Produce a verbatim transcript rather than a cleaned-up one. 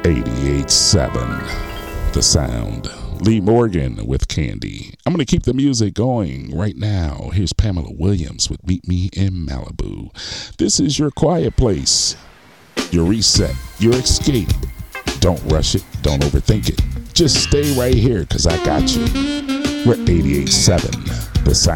eighty-eight seven, The Sound. Lee Morgan with Candy. I'm going to keep the music going right now. Here's Pamela Williams with Meet Me in Malibu. This is your quiet place, your reset, your escape. Don't rush it. Don't overthink it. Just stay right here because I got you. We're eighty-eight seven, The Sound.